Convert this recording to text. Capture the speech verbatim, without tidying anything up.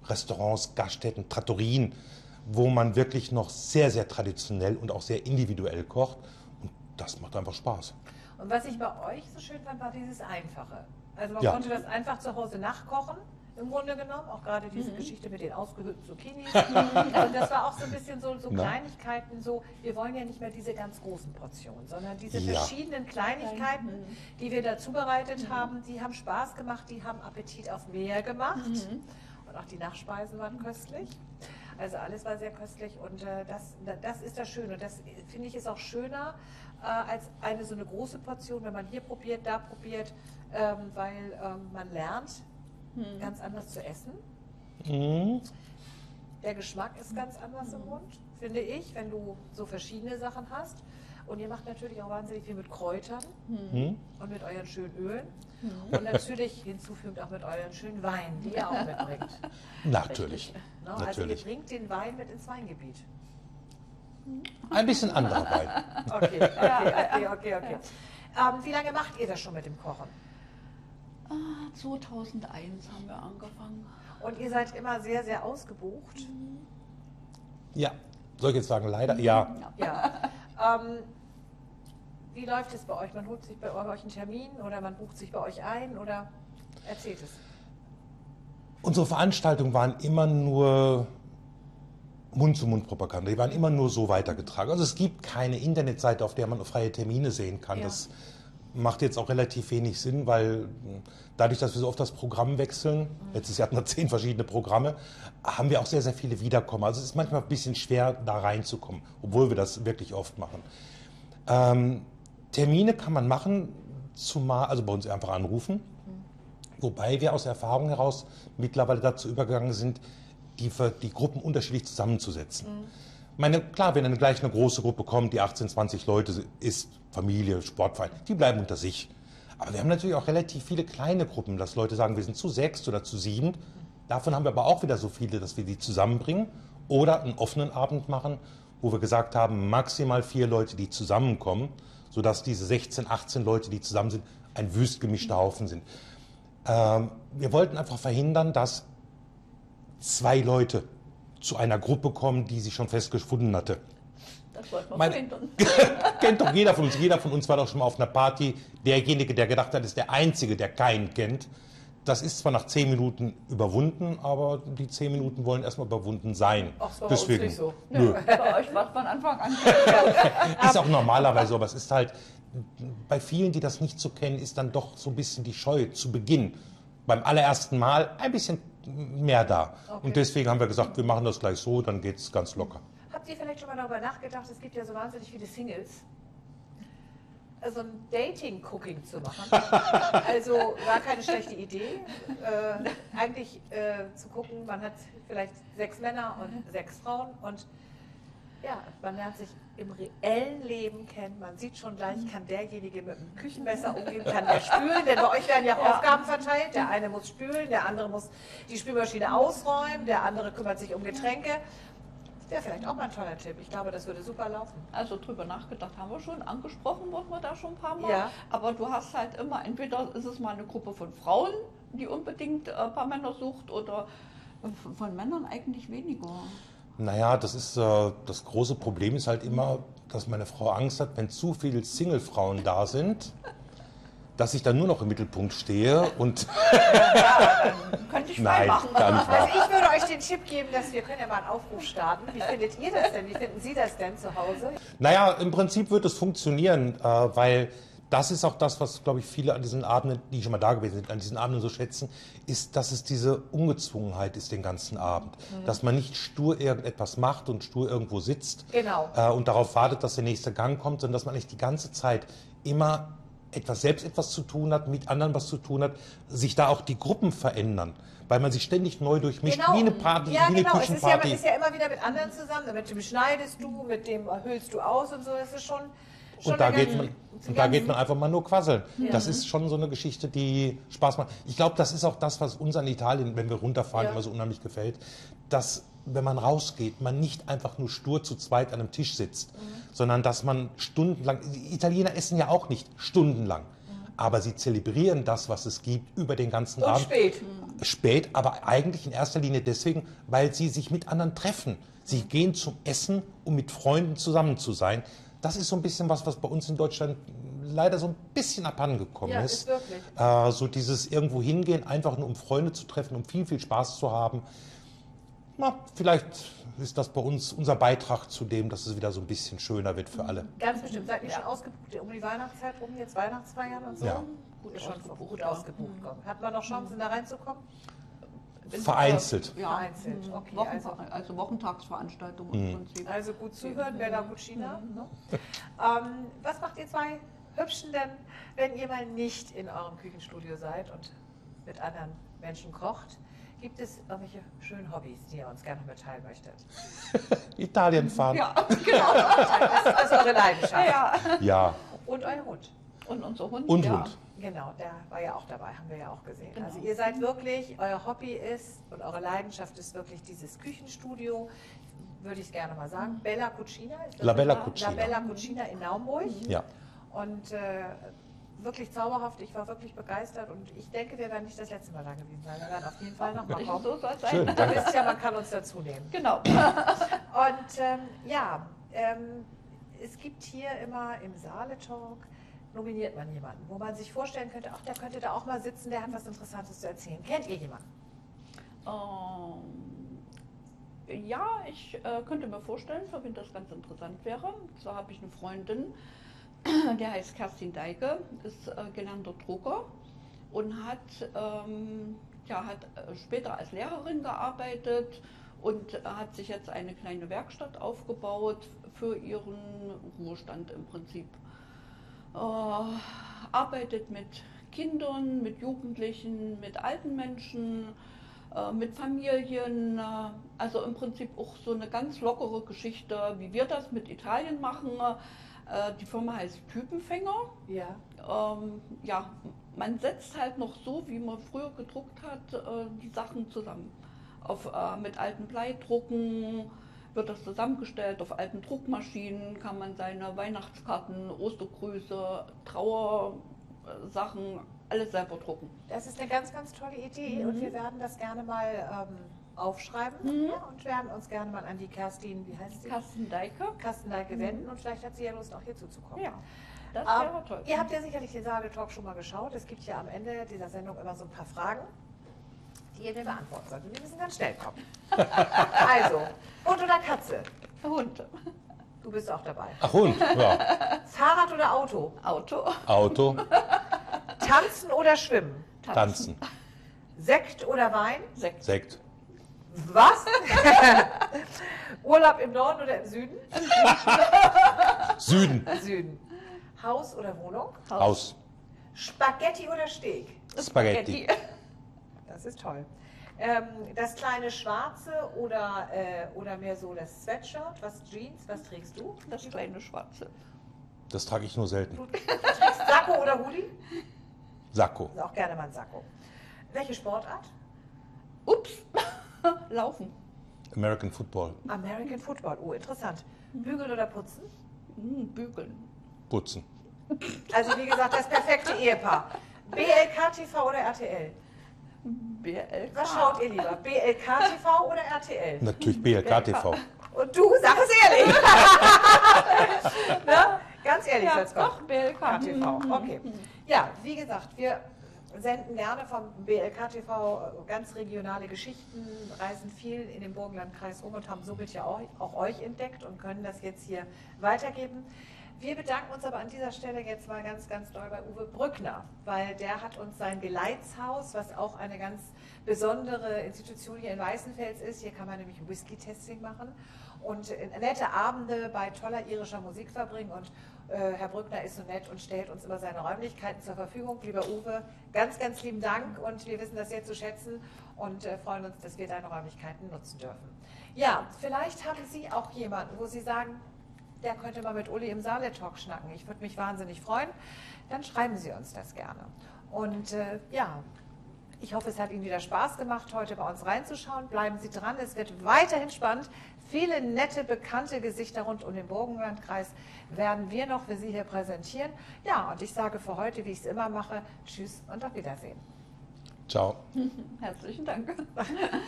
Restaurants, Gaststätten, Trattorien, wo man wirklich noch sehr, sehr traditionell und auch sehr individuell kocht. Und das macht einfach Spaß. Und was ich bei euch so schön fand, war dieses Einfache. Also man Ja. konnte das einfach zu Hause nachkochen, im Grunde genommen. Auch gerade diese mhm. Geschichte mit den ausgehöhlten Zucchinis. Und das war auch so ein bisschen so, so Kleinigkeiten, so, wir wollen ja nicht mehr diese ganz großen Portionen, sondern diese ja. verschiedenen Kleinigkeiten, die wir da zubereitet mhm. haben, die haben Spaß gemacht, die haben Appetit auf mehr gemacht. Mhm. Und auch die Nachspeisen waren köstlich. Also alles war sehr köstlich und äh, das, das ist das Schöne. Und das, finde ich, ist auch schöner äh, als eine so eine große Portion, wenn man hier probiert, da probiert, ähm, weil ähm, man lernt, hm. ganz anders zu essen. Hm. Der Geschmack ist ganz anders hm. im Mund, finde ich, wenn du so verschiedene Sachen hast. Und ihr macht natürlich auch wahnsinnig viel mit Kräutern hm. und mit euren schönen Ölen. Hm. Und natürlich hinzufügend auch mit euren schönen Weinen, die ihr auch mitbringt. Natürlich. No, also natürlich. ihr bringt den Wein mit ins Weingebiet. Ein bisschen anderer Wein. Okay, okay, okay, okay. okay. Ähm, wie lange macht ihr das schon mit dem Kochen? zweitausendeins haben wir angefangen. Und ihr seid immer sehr, sehr ausgebucht? Ja. Soll ich jetzt sagen, leider? Ja. Ja. Ähm, wie läuft es bei euch? Man holt sich bei euch einen Termin oder man bucht sich bei euch ein oder erzählt es? Unsere Veranstaltungen waren immer nur Mund-zu-Mund-Propaganda. Die waren immer nur so weitergetragen. Also es gibt keine Internetseite, auf der man freie Termine sehen kann. Ja. Das macht jetzt auch relativ wenig Sinn, weil dadurch, dass wir so oft das Programm wechseln, mhm. letztes Jahr hatten wir zehn verschiedene Programme, haben wir auch sehr, sehr viele Wiederkommen. Also es ist manchmal ein bisschen schwer, da reinzukommen, obwohl wir das wirklich oft machen. Ähm, Termine kann man machen, zumal, also bei uns einfach anrufen, mhm. wobei wir aus der Erfahrung heraus mittlerweile dazu übergegangen sind, die, die Gruppen unterschiedlich zusammenzusetzen. Mhm. Meine, klar, wenn dann gleich eine große Gruppe kommt, die achtzehn, zwanzig Leute ist, Familie, Sportverein, die bleiben unter sich. Aber wir haben natürlich auch relativ viele kleine Gruppen, dass Leute sagen, wir sind zu sechs oder zu sieben. Davon haben wir aber auch wieder so viele, dass wir die zusammenbringen oder einen offenen Abend machen, wo wir gesagt haben, maximal vier Leute, die zusammenkommen, sodass diese sechzehn, achtzehn Leute, die zusammen sind, ein wüst gemischter Haufen sind. Ähm, wir wollten einfach verhindern, dass zwei Leute zu einer Gruppe kommen, die sich schon festgefunden hatte. Das wollten wir Meine, verhindern. Kennt doch jeder von uns. Jeder von uns war doch schon mal auf einer Party. Derjenige, der gedacht hat, ist der Einzige, der keinen kennt. Das ist zwar nach zehn Minuten überwunden, aber die zehn Minuten wollen erstmal überwunden sein. Ach, das war Deswegen, bei uns nicht so. Nö. Bei euch war es von Anfang an. Ist auch normalerweise so, aber es ist halt, bei vielen, die das nicht so kennen, ist dann doch so ein bisschen die Scheu zu Beginn. Beim allerersten Mal ein bisschen mehr da. Okay. Und deswegen haben wir gesagt, wir machen das gleich so, dann geht es ganz locker. Habt ihr vielleicht schon mal darüber nachgedacht, es gibt ja so wahnsinnig viele Singles, also ein Dating-Cooking zu machen? Also war keine schlechte Idee, äh, eigentlich äh, zu gucken, man hat vielleicht sechs Männer und sechs Frauen und ja, man lernt sich im reellen Leben kennen, man sieht schon gleich, kann derjenige mit dem Küchenmesser umgehen, kann der spülen, denn bei euch werden ja, ja Aufgaben verteilt, der eine muss spülen, der andere muss die Spülmaschine ausräumen, der andere kümmert sich um Getränke. Das wäre vielleicht auch mal ein toller Tipp, ich glaube, das würde super laufen. Also drüber nachgedacht haben wir schon, angesprochen wurden wir da schon ein paar Mal, ja. Aber du hast halt immer, entweder ist es mal eine Gruppe von Frauen, die unbedingt ein paar Männer sucht, oder von Männern eigentlich weniger. Naja, das ist äh, das große Problem ist halt immer, dass meine Frau Angst hat, wenn zu viele Single-Frauen da sind, dass ich dann nur noch im Mittelpunkt stehe und ja, könnte ich Nein, machen. Gar nicht wahr. Also ich würde euch den Tipp geben, dass wir können ja mal einen Aufruf starten. Wie findet ihr das denn? Wie finden Sie das denn zu Hause? Naja, im Prinzip wird es funktionieren, äh, weil das ist auch das, was, glaube ich, viele an diesen Abenden, die schon mal da gewesen sind, an diesen Abenden so schätzen, ist, dass es diese Ungezwungenheit ist den ganzen Abend. Mhm. Dass man nicht stur irgendetwas macht und stur irgendwo sitzt genau. äh, und darauf wartet, dass der nächste Gang kommt, sondern dass man eigentlich die ganze Zeit immer etwas, selbst etwas zu tun hat, mit anderen was zu tun hat, sich da auch die Gruppen verändern, weil man sich ständig neu durchmischt, genau. wie eine Party, ja, wie eine genau. Küchenparty. Es ist, ja, es ist ja immer wieder mit anderen zusammen, mit dem schneidest du, mit dem hüllst du aus und so, das ist schon... schon und da, geht ganzen, man, und da geht man einfach mal nur quasseln. Ja. Das ist schon so eine Geschichte, die Spaß macht. Ich glaube, das ist auch das, was uns an Italien, wenn wir runterfahren, ja. immer so unheimlich gefällt, dass, wenn man rausgeht, man nicht einfach nur stur zu zweit an einem Tisch sitzt, mhm. sondern dass man stundenlang, die Italiener essen ja auch nicht stundenlang. aber sie zelebrieren das, was es gibt, über den ganzen Und Abend. spät. Spät, aber eigentlich in erster Linie deswegen, weil sie sich mit anderen treffen. Sie gehen zum Essen, um mit Freunden zusammen zu sein. Das ist so ein bisschen was, was bei uns in Deutschland leider so ein bisschen abhandengekommen Ja, ist. ist wirklich. Äh, so dieses irgendwo hingehen, einfach nur um Freunde zu treffen, um viel, viel Spaß zu haben. Na, vielleicht ist das bei uns unser Beitrag zu dem, dass es wieder so ein bisschen schöner wird für alle. Ganz bestimmt. Seid ihr schon ausgebucht um die Weihnachtszeit rum, jetzt Weihnachtsfeiern und so? Ja. Gut, ist schon gut ausgebucht. Hat man noch Chancen, da reinzukommen? Vereinzelt. Ja, Vereinzelt, okay, Wochen, also- also, also Wochentagsveranstaltungen im Prinzip. Also gut zuhören, Bella Cucina. Ne? Ähm, was macht ihr zwei Hübschen denn, wenn ihr mal nicht in eurem Küchenstudio seid und mit anderen Menschen kocht? Gibt es irgendwelche schönen Hobbys, die ihr uns gerne mitteilen möchtet? Italien fahren. Ja, genau. Das ist eure Leidenschaft. Ja. Ja. Und euer Hund. Und unser Hund. Und ja. Hund. Genau, der war ja auch dabei, haben wir ja auch gesehen. Genau. Also ihr seid wirklich, euer Hobby ist und eure Leidenschaft ist wirklich dieses Küchenstudio, würde ich gerne mal sagen. Bella Cucina. Ist das La Bella La Cucina. Bella Cucina in Naumburg. Ja. Und äh, wirklich zauberhaft, ich war wirklich begeistert und ich denke, wir werden nicht das letzte Mal da gewesen sein. Wir werden auf jeden Fall nochmal kommen. So soll es sein. Schön, Ihr danke. wisst ja, man kann uns dazu nehmen. Genau. Und ähm, ja, ähm, es gibt hier immer im Saale-Talk, nominiert man jemanden, wo man sich vorstellen könnte, ach, der könnte da auch mal sitzen, der hat was Interessantes zu erzählen. Kennt ihr jemanden? Ähm, ja, ich äh, könnte mir vorstellen, für wen das ganz interessant wäre. Und zwar habe ich eine Freundin, der heißt Kerstin Deike, ist äh, gelernter Drucker und hat, ähm, ja, hat äh, später als Lehrerin gearbeitet und äh, hat sich jetzt eine kleine Werkstatt aufgebaut für ihren Ruhestand im Prinzip. Äh, arbeitet mit Kindern, mit Jugendlichen, mit alten Menschen, äh, mit Familien. Äh, also im Prinzip auch so eine ganz lockere Geschichte, wie wir das mit Italien machen. Äh, die Firma heißt Typenfänger. Ja. Ähm, ja, man setzt halt noch so, wie man früher gedruckt hat, äh, die Sachen zusammen. Auf, äh, mit alten Bleidrucken wird das zusammengestellt, auf alten Druckmaschinen kann man seine Weihnachtskarten, Ostergrüße, Trauersachen, alles selber drucken. Das ist eine ganz, ganz tolle Idee und wir werden das gerne mal ähm, aufschreiben ja, und werden uns gerne mal an die Kerstin, wie heißt sie? Kerstin Deike. Kerstin Deike wenden und vielleicht hat sie ja Lust, auch hier zuzukommen. Ja, das Ähm, wäre toll. ihr habt ja sicherlich den Saale-Talk schon mal geschaut. Es gibt ja am Ende dieser Sendung immer so ein paar Fragen, die ihr mir beantworten sollt. Und wir müssen ganz schnell kommen. Also, Hund oder Katze? Hund. Du bist auch dabei. Ach, Hund. Ja. Fahrrad oder Auto? Auto. Auto. Tanzen oder Schwimmen? Tanzen. Sekt oder Wein? Sekt. Sekt. Was? Urlaub im Norden oder im Süden? Süden. Süden. Haus oder Wohnung? Haus. Spaghetti oder Steak? Spaghetti. Das ist toll. Ähm, das kleine Schwarze oder, äh, oder mehr so das Sweatshirt? Was Jeans? Was trägst du? Das kleine Schwarze. Das trage ich nur selten. Du trägst Sakko oder Hoodie? Sakko. Also auch gerne mal ein Sakko. Welche Sportart? Ups. Laufen. American Football. American Football. Oh, interessant. Bügeln oder putzen? Hm, bügeln. Putzen. Also wie gesagt, das perfekte Ehepaar. B L K T V oder R T L? B L K. Was schaut ihr lieber? B L K T V oder R T L? Natürlich B L K T V. Und du, sag es ehrlich. Ne? Ganz ehrlich Ja, soll's kommen. doch, B L K. K T V, okay. Ja, wie gesagt, wir senden gerne vom B L K T V ganz regionale Geschichten, reisen viel in den Burgenlandkreis rum und haben somit ja auch, auch euch entdeckt und können das jetzt hier weitergeben. Wir bedanken uns aber an dieser Stelle jetzt mal ganz, ganz doll bei Uwe Brückner, weil der hat uns sein Geleitshaus, was auch eine ganz besondere Institution hier in Weißenfels ist. Hier kann man nämlich Whisky-Testing machen und nette Abende bei toller irischer Musik verbringen. Und äh, Herr Brückner ist so nett und stellt uns immer seine Räumlichkeiten zur Verfügung. Lieber Uwe, ganz, ganz lieben Dank und wir wissen das sehr zu schätzen und äh, freuen uns, dass wir deine Räumlichkeiten nutzen dürfen. Ja, vielleicht haben Sie auch jemanden, wo Sie sagen, der könnte mal mit Uli im Saale-Talk schnacken. Ich würde mich wahnsinnig freuen. Dann schreiben Sie uns das gerne. Und äh, ja, Ich hoffe, es hat Ihnen wieder Spaß gemacht, heute bei uns reinzuschauen. Bleiben Sie dran, es wird weiterhin spannend. Viele nette, bekannte Gesichter rund um den Burgenlandkreis werden wir noch für Sie hier präsentieren. Ja, und ich sage für heute, wie ich es immer mache, tschüss und auf Wiedersehen. Ciao. Herzlichen Dank.